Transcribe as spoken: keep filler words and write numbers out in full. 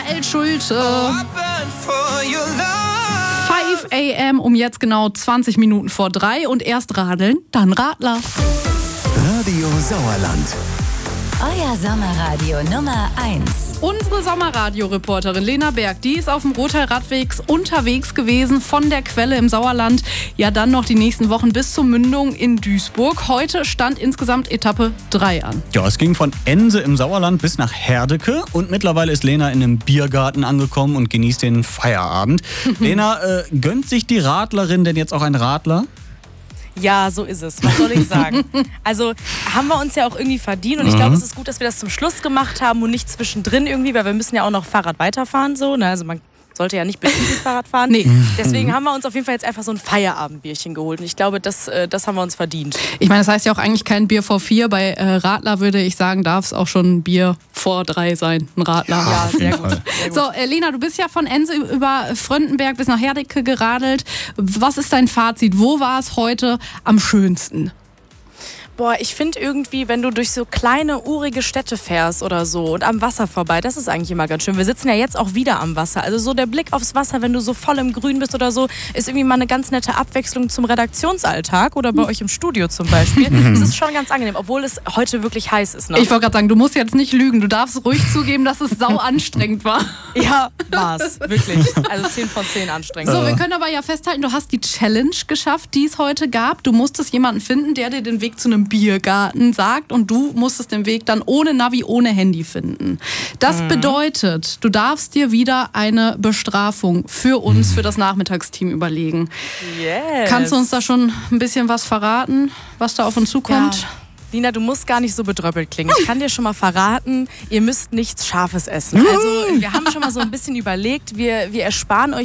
Michael Schulte. fünf a.m. um jetzt genau zwanzig Minuten vor drei und erst radeln, dann Radler. Radio Sauerland. Euer Sommerradio Nummer eins. Unsere Sommerradio-Reporterin Lena Berg, die ist auf dem Rothaar-Radwegs unterwegs gewesen, von der Quelle im Sauerland, ja dann noch die nächsten Wochen bis zur Mündung in Duisburg. Heute stand insgesamt Etappe drei an. Ja, es ging von Ense im Sauerland bis nach Herdecke und mittlerweile ist Lena in einem Biergarten angekommen und genießt den Feierabend. Lena, äh, gönnt sich die Radlerin denn jetzt auch ein Radler? Ja, so ist es. Was soll ich sagen? Also haben wir uns ja auch irgendwie verdient und ich glaube, es ist gut, dass wir das zum Schluss gemacht haben und nicht zwischendrin irgendwie, weil wir müssen ja auch noch Fahrrad weiterfahren so. Ne? Also man sollte ja nicht bis zum Fahrrad fahren. Nee. Deswegen haben wir uns auf jeden Fall jetzt einfach so ein Feierabendbierchen geholt und ich glaube, das, das haben wir uns verdient. Ich meine, das heißt ja auch eigentlich kein Bier vor vier. Bei äh, Radler würde ich sagen, darf es auch schon ein Bier vor drei sein. Ein Radler. Ja, sehr gut. Sehr gut. So, äh, Lena, du bist ja von Ense über Fröndenberg bis nach Herdecke geradelt. Was ist dein Fazit? Wo war es heute am schönsten? Boah, ich finde irgendwie, wenn du durch so kleine, urige Städte fährst oder so und am Wasser vorbei, das ist eigentlich immer ganz schön. Wir sitzen ja jetzt auch wieder am Wasser. Also so der Blick aufs Wasser, wenn du so voll im Grün bist oder so, ist irgendwie mal eine ganz nette Abwechslung zum Redaktionsalltag oder bei euch im Studio zum Beispiel. Das ist schon ganz angenehm, obwohl es heute wirklich heiß ist. Ne? Ich wollte gerade sagen, du musst jetzt nicht lügen. Du darfst ruhig zugeben, dass es sau anstrengend war. Ja, war's. Wirklich. Also zehn von zehn anstrengend. So, wir können aber ja festhalten, du hast die Challenge geschafft, die es heute gab. Du musstest jemanden finden, der dir den Weg zu einem Biergarten sagt und du musstest den Weg dann ohne Navi, ohne Handy finden. Das mhm. bedeutet, du darfst dir wieder eine Bestrafung für uns, für das Nachmittagsteam überlegen. Yes. Kannst du uns da schon ein bisschen was verraten, was da auf uns zukommt? Ja. Lina, du musst gar nicht so bedröppelt klingen. Ich kann dir schon mal verraten, ihr müsst nichts Scharfes essen. Also wir haben schon mal so ein bisschen überlegt, wir, wir ersparen euch